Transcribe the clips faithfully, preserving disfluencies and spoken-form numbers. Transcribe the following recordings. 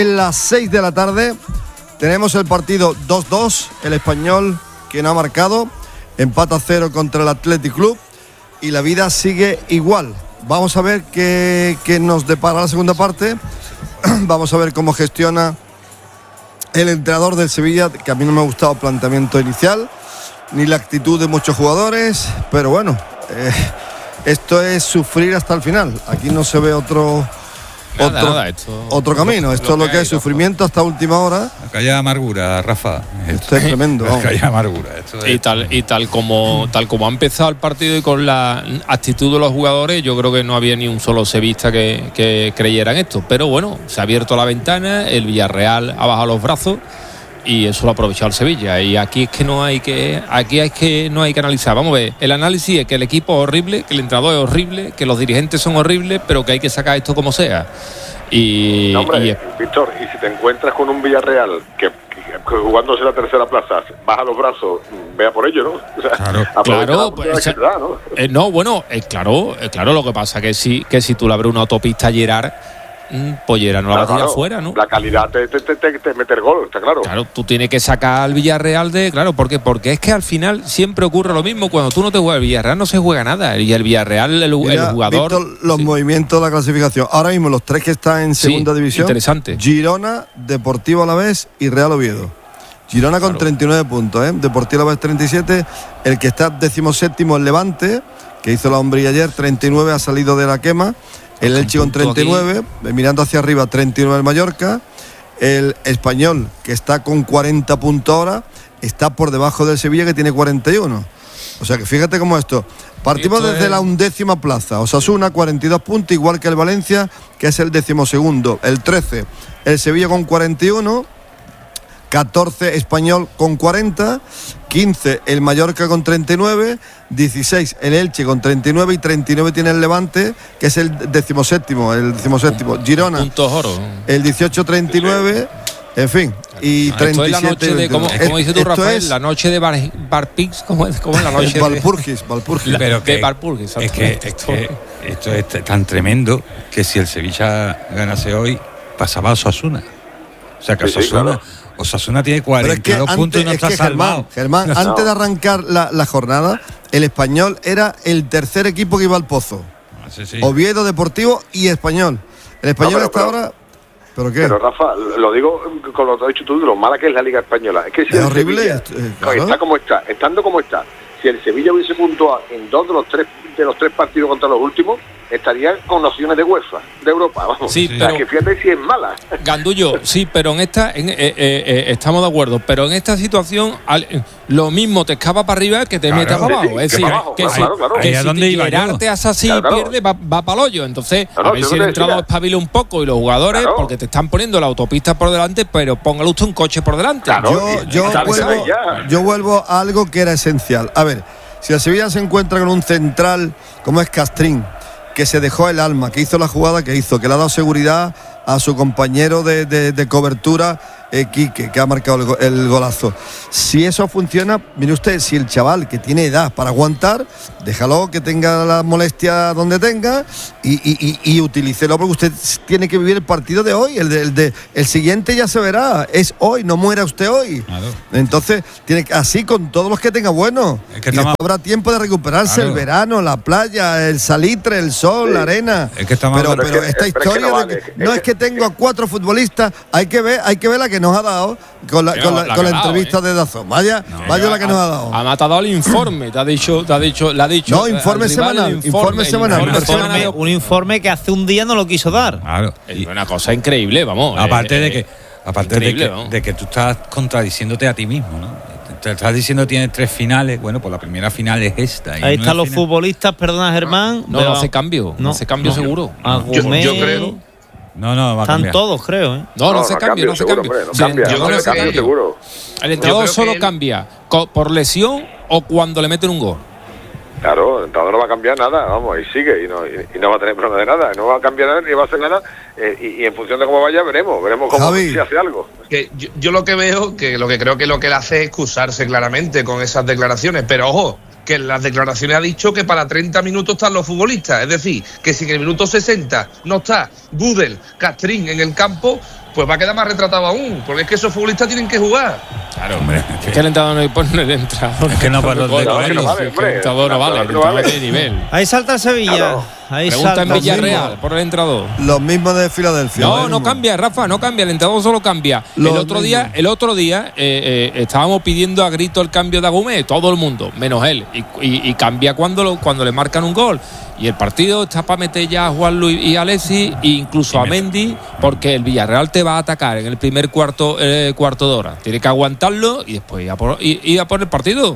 En las seis de la tarde tenemos el partido dos dos, el Español quien ha marcado, empata cero contra el Athletic Club y la vida sigue igual. Vamos a ver qué, qué nos depara la segunda parte, vamos a ver cómo gestiona el entrenador del Sevilla, que a mí no me ha gustado el planteamiento inicial, ni la actitud de muchos jugadores, pero bueno, eh, esto es sufrir hasta el final, aquí no se ve otro... Nada, otro, nada, esto, otro camino, lo, esto lo es lo que que hay, es sufrimiento hasta última hora. Acá hay amargura, Rafa. Esto es tremendo. Acá hay amargura. Esto es... Y tal y tal como tal como ha empezado el partido y con la actitud de los jugadores, yo creo que no había ni un solo sevista que, que creyera en esto. Pero bueno, se ha abierto la ventana, el Villarreal ha bajado los brazos y eso lo ha aprovechado el Sevilla. Y aquí es que no hay que aquí es que no hay que analizar. Vamos a ver, el análisis es que el equipo es horrible, que el entrenador es horrible, que los dirigentes son horribles, pero que hay que sacar esto como sea. Y, no, hombre, y Víctor, y si te encuentras con un Villarreal que, que, que jugándose la tercera plaza baja los brazos, vea por ello, ¿no? O sea, claro, claro, pues, que da, ¿no? Eh, no, bueno, eh, claro, eh, claro, lo que pasa que si que si tú le abres una autopista a Gerard, Pollera no la claro, va a tirar claro. afuera, ¿no? La calidad te, te, te, te, te meter gol, está claro. Claro, tú tienes que sacar al Villarreal de... Claro, ¿por qué? Porque es que al final siempre ocurre lo mismo. Cuando tú no te juegas el Villarreal no se juega nada. Y el Villarreal, el, Mira, el jugador... Víctor, los sí. movimientos de la clasificación. Ahora mismo los tres que están en segunda sí, división. Interesante. Girona, Deportivo Alavés y Real Oviedo. Girona con claro. treinta y nueve puntos, ¿eh? Deportivo Alavés treinta y siete. El que está decimoséptimo el Levante, que hizo la hombrilla ayer, treinta y nueve, ha salido de la quema. El Elche con treinta y nueve, aquí. Mirando hacia arriba, treinta y nueve el Mallorca. El Español, que está con cuarenta puntos ahora, está por debajo del Sevilla, que tiene cuarenta y uno. O sea que fíjate cómo esto. Partimos esto desde es... la undécima plaza. Osasuna, cuarenta y dos puntos, igual que el Valencia, que es el decimosegundo. El trece, el Sevilla con cuarenta y uno. catorce, Español con cuarenta. quince, el Mallorca con treinta y nueve. dieciséis, el Elche con treinta y nueve. Y treinta y nueve tiene el Levante, que es el decimoséptimo. El decimoséptimo. Girona. Puntos oro. El dieciocho, treinta y nueve. En fin. Y treinta y siete. Esto es la noche de, como, como dices tú, Rafael, es, la noche de Bar, Barpix, como es, como es la noche Valpurgis, Valpurgis. de, Pero que, de Valpurgis. Es que, es que esto es tan tremendo que si el Sevilla ganase hoy, pasaba a Osasuna. O sea que sí, Osasuna... Sí, claro. Osasuna tiene cuarenta y dos es que puntos antes, y no está es que salvado. Germán, Germán no. antes de arrancar la, la jornada, el Español era el tercer equipo que iba al pozo. Ah, sí, sí. Oviedo, Deportivo y Español. El Español no, pero, está pero, ahora... ¿Pero qué? Pero Rafa, lo digo con lo que has dicho tú, lo mala que es la Liga Española. Es que si es el horrible. Sevilla, eh, claro. Está como está, estando como está. Si el Sevilla hubiese puntuado en dos de los tres de los tres partidos contra los últimos, estaría con opciones de UEFA, de Europa, vamos. Sí, o sea, pero, que fíjate si es mala. Gandullo, sí, pero en esta, en, eh, eh, eh, estamos de acuerdo, pero en esta situación al, lo mismo te escapa para arriba que te claro, mete para abajo. Sí, es decir, que, abajo, que, claro, si, claro, claro. que si te Gerard hace así y claro. pierde, va, va para el hoyo. Entonces, no, no, a ver si el entrenador espabila un poco y los jugadores, claro. porque te están poniendo la autopista por delante, pero póngale usted un coche por delante. Claro, yo, yo, vuelvo, yo vuelvo a algo que era esencial. A ver, si el Sevilla se encuentra con un central como es Castrín, que se dejó el alma, que hizo la jugada que hizo, que le ha dado seguridad a su compañero de, de, de cobertura, eh, Quique, que ha marcado el, el golazo. Si eso funciona, mire usted, si el chaval que tiene edad para aguantar, déjalo que tenga la molestia donde tenga y, y, y, y utilícelo, porque usted tiene que vivir el partido de hoy, el, de, el, de, el siguiente ya se verá, es hoy, no muera usted hoy. Claro. Entonces, tiene que, así con todos los que tenga bueno, es que y estamos... habrá tiempo de recuperarse, claro. El verano, la playa, el salitre, el sol, sí. La arena. Es que estamos... pero, pero, pero es que, esta es historia que no, vale. de que, no es que tengo a cuatro futbolistas, hay que ver, hay que ver la que nos ha dado con la, con la, la, con la entrevista dado, ¿eh? de Dazón. Vaya, no, vaya la que ha, nos ha dado. Ha matado el informe, te ha dicho, te ha dicho, le ha dicho. No, informe semanal, informe, informe semanal. Un informe, un informe que hace un día no lo quiso dar. Claro. Es una cosa increíble, vamos. Aparte eh, de que, aparte de que, de que tú estás contradiciéndote a ti mismo, ¿no? Te estás diciendo que tienes tres finales, bueno, pues la primera final es esta. Ahí están los final. futbolistas, perdona Germán. No, no hace cambio, no hace cambio no, seguro. No. Yo, yo creo. No, no, va a Están cambiar. todos, creo, ¿eh? No, no, no se cambia, no se cambia. No cambia, yo no creo se cambia, que seguro. El entrenador solo él... cambia por lesión o cuando le meten un gol. Claro, el entrenador no va a cambiar nada, vamos, y sigue, y no, y, y no va a tener problema de nada, no va a cambiar nada, ni va a hacer nada, eh, y, y en función de cómo vaya, veremos, veremos cómo Javi. si hace algo. Que yo, yo lo que veo, que lo que creo que lo que él hace es excusarse claramente con esas declaraciones, pero ojo, que en las declaraciones ha dicho que para treinta minutos están los futbolistas, es decir, que si en el minuto sesenta no está Gudel, Castrín en el campo, pues va a quedar más retratado aún, porque es que esos futbolistas tienen que jugar. Claro, hombre. Es que el entrenador no pone el entrenador. Es que no para los de no, que no vale, hombre. El entrenador no vale, el entrenador no tiene nivel. Ahí salta el Sevilla. Claro. Ahí Pregunta salta en Villarreal por el entrenador. Los mismos de Filadelfia. No, ¿eh? no cambia, Rafa, no cambia. El entrenador solo cambia. Los el otro día, mismos. el otro día eh, eh, estábamos pidiendo a grito el cambio de Agumé, todo el mundo, menos él. Y, y, y cambia cuando, lo, cuando le marcan un gol. Y el partido está para meter ya a Juan Luis y a Alexis, e incluso a Mendy, porque el Villarreal te va a atacar en el primer cuarto, eh, cuarto de hora. Tiene que aguantarlo y después ir a por, ir, ir a por el partido.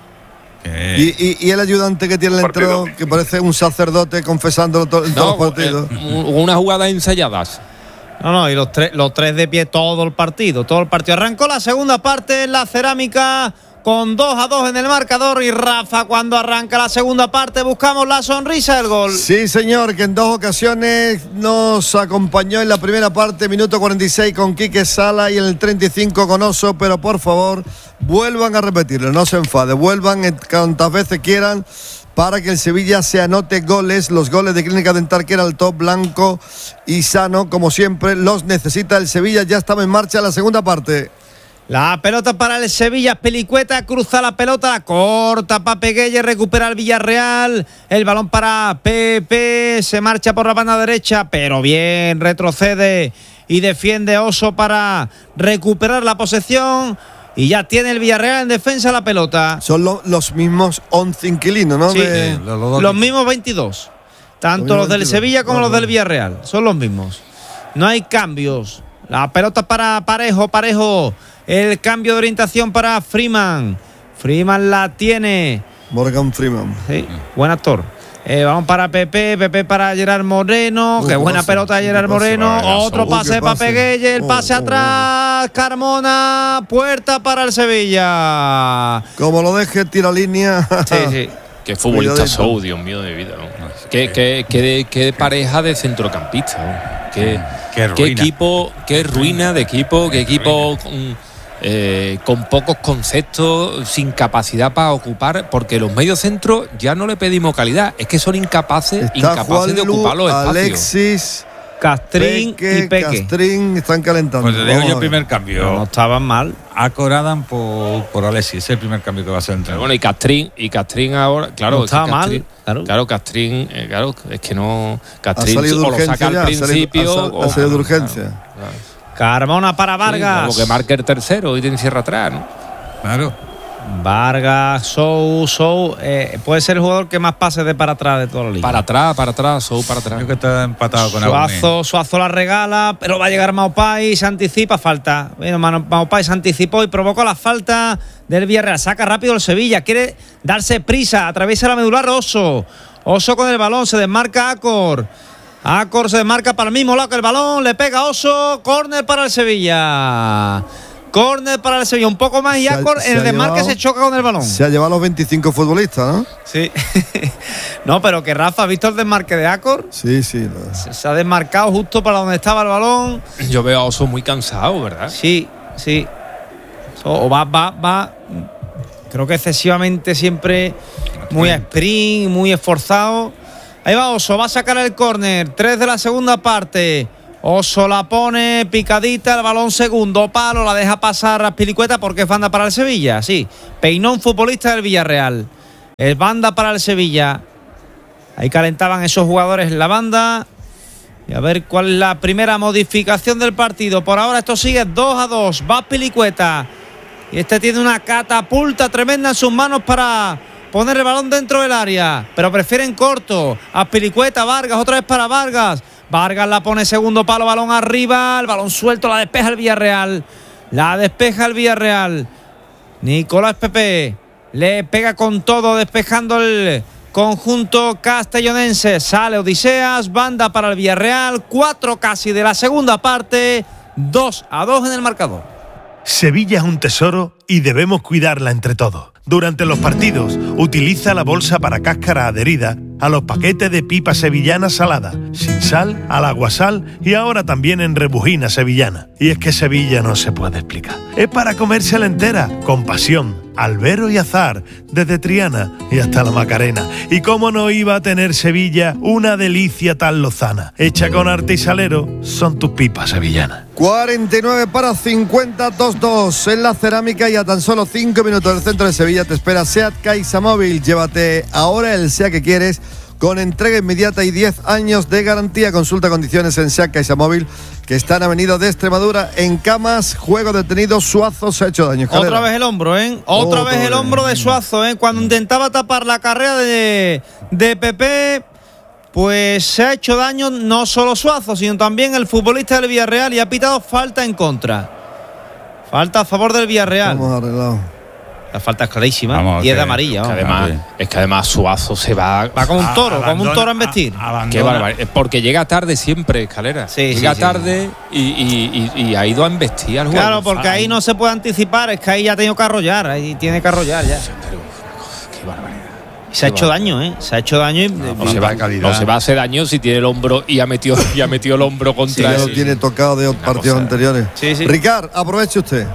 Eh. Y, y, y el ayudante que tiene el entrenador, que parece un sacerdote confesando todo, en todos No, los partidos. eh, unas jugadas ensayadas. No, no, y los tres, los tres de pie todo el partido, todo el partido. Arrancó la segunda parte en la Cerámica con dos a dos en el marcador y Rafa, cuando arranca la segunda parte, buscamos la sonrisa del gol. Sí, señor, que en dos ocasiones nos acompañó en la primera parte, minuto cuarenta y seis con Quique Sala y en el treinta y cinco con Oso, pero por favor, vuelvan a repetirlo, no se enfade, vuelvan cuantas veces quieran para que el Sevilla se anote goles, los goles de Clínica Dental, que era el top blanco y sano, como siempre, los necesita el Sevilla. Ya estaba en marcha la segunda parte. La pelota para el Sevilla, Pelicueta cruza la pelota, la corta para Peguelle, recupera el Villarreal, el balón para Pepe, se marcha por la banda derecha, pero bien, retrocede y defiende Oso para recuperar la posesión y ya tiene el Villarreal en defensa la pelota. Son lo, los mismos once inquilinos, ¿no? Sí, de... los, los, los mismos veintidós, tanto los, los del veintidós. Sevilla como bueno, los del Villarreal, son los mismos, no hay cambios. La pelota para Parejo, Parejo. El cambio de orientación para Freeman. Freeman la tiene. Morgan Freeman. Sí, buen actor. Eh, vamos para Pepe, Pepe para Gerard Moreno. Uh, Qué buena pase, pelota de Gerard Moreno. Pase, Otro uh, pase para Peguelle. El oh, pase oh, atrás. Oh. Carmona. Puerta para el Sevilla. Como lo deje, tira línea. Sí, sí. Qué futbolista soy, Dios mío de vida. ¿no? Qué, qué, qué, qué pareja de centrocampistas. ¿no? Qué, qué, qué equipo, qué ruina de equipo, qué equipo. Eh, con pocos conceptos, sin capacidad para ocupar, porque los mediocentros ya no le pedimos calidad, es que son incapaces, Está incapaces Juan de ocupar los espacios. Alexis, Castrín Peque, y Peque. Castrín están calentando. Pues te digo yo el primer cambio. No, no estaban mal. Acoradan por, por Alexis, ese es el primer cambio que va a hacer el entrenador. Bueno, y Castrín, y Castrín ahora, claro, no estaba es que Castrín, mal. Claro, claro Castrín, eh, claro, es que no. Castrín ha salido de urgencia, o lo saca ya, al principio. Ha salido, ha salido de urgencia. Claro, claro. Carmona para Vargas. Sí, como que marque el tercero y te encierra atrás, ¿no? Claro. Vargas, Sou, Sou, eh, puede ser el jugador que más pase de para atrás de toda la liga. Para atrás, para atrás, Sou para atrás. Creo que está empatado con Suazo, Suazo la regala, pero va a llegar Maupay, se anticipa, falta. Bueno, Maupay se anticipó y provocó la falta del Villarreal. Saca rápido el Sevilla, quiere darse prisa, atraviesa la medular Oso. Oso con el balón, se desmarca Acor. Acor se desmarca para el mismo lado que el balón, le pega Oso, córner para el Sevilla. Córner para el Sevilla, un poco más y Acor en el desmarque llevado, se choca con el balón. Se ha llevado a los veinticinco futbolistas, ¿no? Sí. No, pero que Rafa, ¿ha visto el desmarque de Acor? Sí, sí. No. Se, se ha desmarcado justo para donde estaba el balón. Yo veo a Oso muy cansado, ¿verdad? Sí, sí. O va, va, va. Creo que excesivamente siempre muy a sprint, muy esforzado. Ahí va Oso, va a sacar el córner. Tres de la segunda parte. Oso la pone picadita, el balón segundo palo, la deja pasar a Pilicueta porque es banda para el Sevilla. Sí, Peinón, futbolista del Villarreal. Es banda para el Sevilla. Ahí calentaban esos jugadores en la banda. Y a ver cuál es la primera modificación del partido. Por ahora esto sigue dos a dos. Va Pilicueta. Y este tiene una catapulta tremenda en sus manos para poner el balón dentro del área. Pero prefieren corto. A Pilicueta, Vargas, otra vez para Vargas. Vargas la pone segundo palo, balón arriba, el balón suelto, la despeja el Villarreal. La despeja el Villarreal. Nicolás Pepe le pega con todo, despejando el conjunto castellonense. Sale Odiseas, banda para el Villarreal. Cuatro casi de la segunda parte. Dos a dos en el marcador. Sevilla es un tesoro y debemos cuidarla entre todos. Durante los partidos, utiliza la bolsa para cáscara adherida a los paquetes de pipa sevillana salada, sin sal, al aguasal y ahora también en rebujina sevillana. Y es que Sevilla no se puede explicar. Es para comérsela entera, con pasión, Albero y Azar, desde Triana y hasta la Macarena. Y cómo no iba a tener Sevilla una delicia tan lozana. Hecha con arte y salero, son tus pipas sevillanas. cuarenta y nueve para cincuenta, dos dos en la Cerámica y a tan solo cinco minutos del centro de Sevilla te espera SEAT Caixa Móvil. Llévate ahora el SEAT que quieres con entrega inmediata y diez años de garantía. Consulta condiciones en SEAT Caixa Móvil, que está en Avenida de Extremadura, en Camas. Juego detenido, Suazo se ha hecho daño. Escalera. Otra vez el hombro, ¿eh? Otra oh, vez el hombro de Suazo, ¿eh? Cuando intentaba tapar la carrera de, de Pepe, pues se ha hecho daño no solo Suazo, sino también el futbolista del Villarreal y ha pitado falta en contra. Falta a favor del Villarreal. Vamos arreglado. La falta es clarísima. Vamos, y es de que, amarilla. Es que, además, es que además Suazo se va. Va como un toro, a, como un toro a embestir. A, Qué barbaridad. Porque llega tarde siempre, Escalera. Sí, llega sí, tarde sí. Y, y, y, y ha ido a embestir al juego. Claro, porque ahí no se puede anticipar. Es que ahí ya ha tenido que arrollar. Ahí tiene que arrollar ya. Pero, qué barbaridad. Se ha hecho daño, ¿eh? Se ha hecho daño. Y, no, no, se va, no se va a hacer daño si tiene el hombro y ha metido, y ha metido el hombro contra. Sí, ya lo sí, tiene sí. tocado de partidos cosa. anteriores. Sí, sí. Ricard, aproveche usted.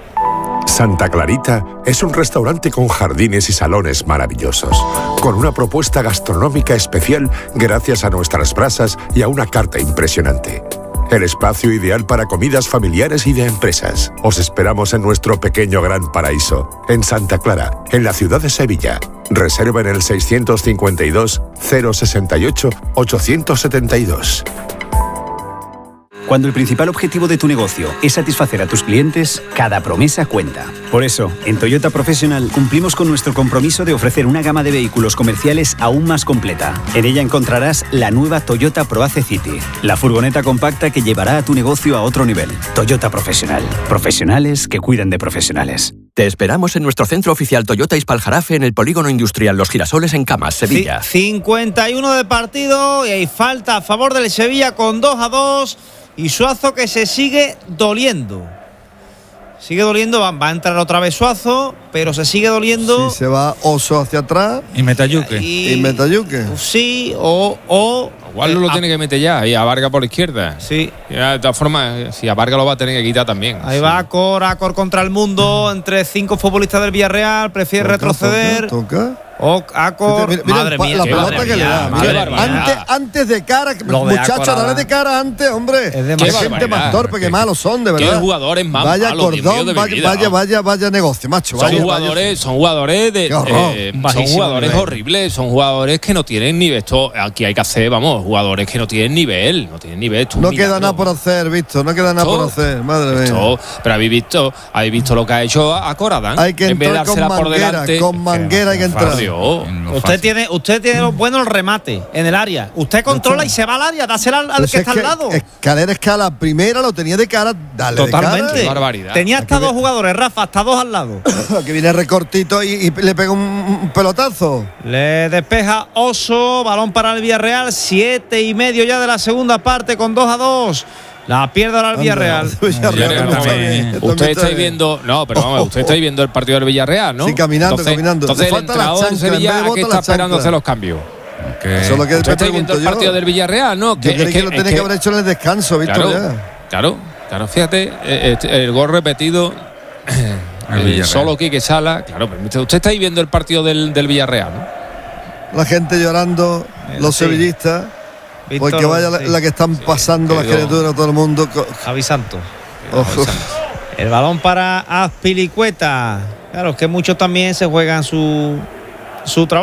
Santa Clarita es un restaurante con jardines y salones maravillosos, con una propuesta gastronómica especial gracias a nuestras brasas y a una carta impresionante. El espacio ideal para comidas familiares y de empresas. Os esperamos en nuestro pequeño gran paraíso, en Santa Clara, en la ciudad de Sevilla. Reserva en el seiscientos cincuenta y dos, cero sesenta y ocho, ochocientos setenta y dos. Cuando el principal objetivo de tu negocio es satisfacer a tus clientes, cada promesa cuenta. Por eso, en Toyota Professional cumplimos con nuestro compromiso de ofrecer una gama de vehículos comerciales aún más completa. En ella encontrarás la nueva Toyota ProAce City, la furgoneta compacta que llevará a tu negocio a otro nivel. Toyota Professional. Profesionales que cuidan de profesionales. Te esperamos en nuestro centro oficial Toyota Ispaljarafe en el Polígono Industrial Los Girasoles en Camas, Sevilla. cincuenta y uno de partido y hay falta a favor del Sevilla con dos a dos. Y Suazo que se sigue doliendo. Sigue doliendo, va, va a entrar otra vez Suazo, pero se sigue doliendo. Sí, se va Oso hacia atrás. Y Metayuque. Y, y Metayuque. Sí, o. o Igual lo tiene que meter ya, y a Vargas por la izquierda. Sí. Ya, de todas formas, si a Vargas lo va a tener que quitar también. Ahí sí. va Acor, Acor contra el mundo, entre cinco futbolistas del Villarreal, prefiere Toca, retroceder. Toca, toca. O Acor, Mira, mira, madre mía, la qué pelota madre que mía, le da. madre Mira, mía. antes, antes de cara, muchachos, dale de cara antes, hombre. Es Qué demasiado. gente más torpe, qué malos son, de verdad. Qué jugadores más vaya malos, Dios cordón, mío, de mi vaya, vida, vaya, ¿no? vaya, vaya negocio, macho. Son vaya, jugadores, vaya. son jugadores de, Qué horror. eh, son Bajísimo jugadores nivel. horribles, son jugadores que no tienen nivel. Esto aquí hay que hacer, vamos, jugadores que no tienen nivel, no tienen nivel. No queda nada por hacer, Víctor, no queda nada por hacer, madre mía. Esto, pero habéis visto, habéis visto lo que ha hecho a Coradán. Hay que en vez de entrar con dársela por manguera, delante. con manguera hay que entrar. Por Dios. Usted tiene, usted tiene lo bueno el remate en el área. Usted controla y se va al área, dásela al, al Pues que es está al lado. Escalera es que a la primera lo tenía de cara, dale Totalmente. de Qué barbaridad. Tenía hasta Aquí dos ve- jugadores, Rafa, hasta dos al lado. cara. Que viene recortito y, y le pega un, un pelotazo. Le despeja Oso, balón para el Villarreal, siete y medio ya de la segunda parte con dos a dos. La pierde ahora el Villarreal. Anda, Villarreal Villarreal también está también. bien, también Usted está está bien. viendo, no, pero vamos, usted está viendo el partido del Villarreal, ¿no? Sí, caminando, caminando. Entonces Le el falta la entrenador de chancla, en vez de Sevilla bota, que la está esperando chancla. hacer los cambios. Que- Eso es lo que ¿Usted me está viendo pregunto el yo. partido del Villarreal, no? Yo creí que, lo tenía que, haber hecho en el descanso, Víctor. Claro, ya. claro, claro, fíjate, eh, este, el gol repetido, El eh, Villarreal. solo Quique Sala, claro, pero usted está ahí viendo el partido del, del Villarreal, ¿no? La gente llorando, Eh, los sí. sevillistas. Víctor, Porque vaya la, sí. la que están pasando las que digo- criaturas, todo el mundo. co- Javi Santos. Ojo. El balón para Azpilicueta. Claro, es que muchos también se juegan su, su trabajo.